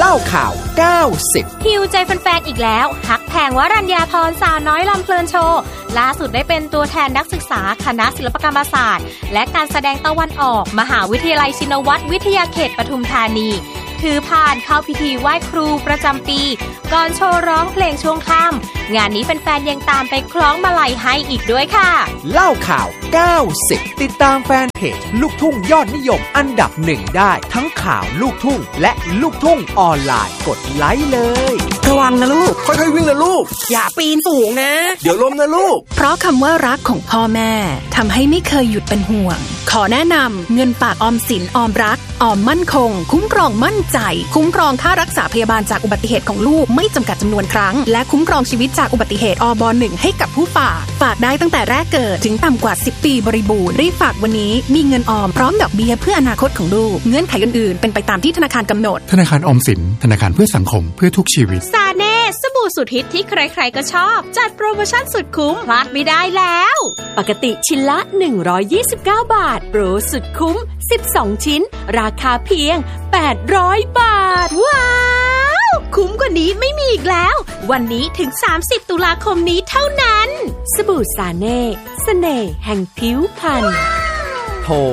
เล่าข่าว90 ฮิวใจแฟนๆอีกแล้วฮักแพงวรัญญาพรสาวน้อยลำเพลินโชว์ล่าสุดได้เป็นตัวแทนนักศึกษาคณะศิลปกรรมศาสตร์และการแสดงตะวันออกมหาวิทยาลัยชินวัตรวิทยาเขตปทุมธานีถือผ่านเข้าพิธีไหว้ครูประจำปีก่อนโชว์ร้องเพลงช่วงค่ำงานนี้แฟนๆยังตามไปคล้องมาลัยให้อีกด้วยค่ะเล่าข่าว90ติดตามแฟนเพจลูกทุ่งยอดนิยมอันดับ1ได้ทั้งข่าวลูกทุ่งและลูกทุ่งออนไลน์กดไลค์เลยระวังนะลูกค่อยๆวิ่งนะลูกอย่าปีนสูงนะเดี๋ยวล้มนะลูกเพราะคำว่ารักของพ่อแม่ทำให้ไม่เคยหยุดเป็นห่วงขอแนะนำเงินฝากออมสินออมรักออมมั่นคงคุ้มครองมั่นใจคุ้มครองค่ารักษาพยาบาลจากอุบัติเหตุของลูกไม่จำกัดจำนวนครั้งและคุ้มครองชีวิตจากอุบัติเหตุอบ1ให้กับผู้ฝากได้ตั้งแต่แรกเกิดถึงต่ำกว่า10ปีบริบูรณ์รีบฝากวันนี้มีเงินออมพร้อมดอกเบี้ยเพื่ออนาคตของลูกเงื่อนไขอื่นๆเป็นไปตามที่ธนาคารกำหนดธนาคารออมสินธนาคารเพื่อสังคมเพื่อทุกชีวิตซาเน่สบู่สุดฮิตที่ใครๆก็ชอบจัดโปรโมชั่นสุดคุ้มพลาดไม่ได้แล้วปกติชิ้นละ129 บาทโปรสุดคุ้ม12ชิ้นราคาเพียง800 บาทว้าวคุ้มกว่านี้ไม่มีอีกแล้ววันนี้ถึง30ตุลาคมนี้เท่านั้นสบู่ซาเน่เสน่ห์แห่งผิวพรรณโทร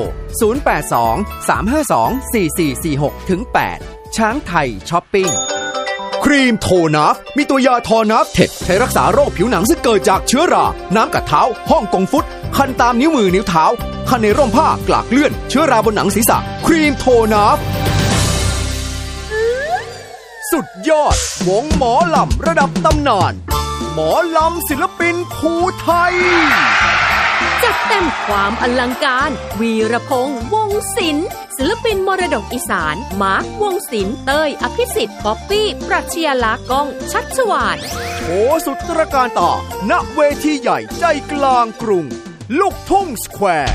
082-352-4446-8ช้างไทยช้อปปิ้งครีมโทนัฟมีตัวยาทอนัฟเท็ดใช้รักษาโรคผิวหนังซึ่งเกิดจากเชื้อราน้ำกัดเท้าฮ่องกงฟุตคันตามนิ้วมือนิ้วเท้าคันในร่มผ้ากลากเลื่อนเชื้อราบนหนังศีรษะครีมโทนัฟสุดยอดวงหมอลำระดับตำนานหมอลำศิลปินภูไทยจัดเต็มความอลังการวีรพงษ์วงศ์ศิลป์ศิลปินมรดกอีสานมาร์ควงศ์ศิลป์เต้ยอภิสิทธิ์ป๊อปปี้ปรัชญาลักษณ์ก้องชัชวาลโชว์สุดตระการตาณเวทีใหญ่ใจกลางกรุงลูกทุ่งสแควร์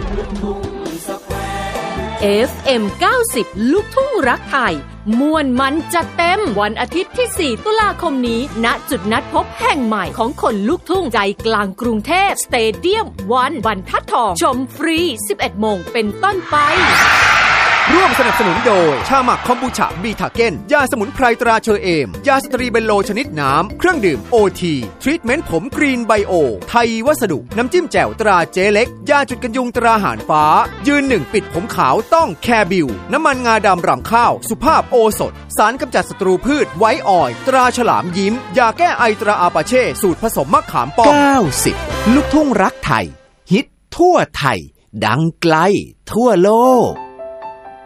FM 90ลูกทุ่งรักไทยม่วนมันจัดเต็มวันอาทิตย์ที่4ตุลาคมนี้ณจุดนัดพบแห่งใหม่ของคนลูกทุ่งใจกลางกรุงเทพสเตเดียมวันบรรทัดทองชมฟรี 11 โมงเป็นต้นไปร่วมสนับสนุนโดยชาหมักคอมบูชาบีทาเก้นยาสมุนไพรตราเชอเอมยาสตรีเบนโลชนิดน้ำเครื่องดื่มโอทีทรีทเมนต์ผมกรีนไบโอไทยวัสดุน้ำจิ้มแจ่วตราเจเล็กยาจุดกันยุงตราหารฟ้ายืนหนึ่งปิดผมขาวต้องแคร์บิวน้ำมันงาดำรำข้าวสุภาพโอสถสารกำจัดศัตรูพืชไว้ออยตราฉลามยิ้มยาแก้ไอตราอาปาเช่สูตรผสมมะขามป้อม90ลูกทุ่งรักไทยฮิตทั่วไทยดังไกลทั่วโลก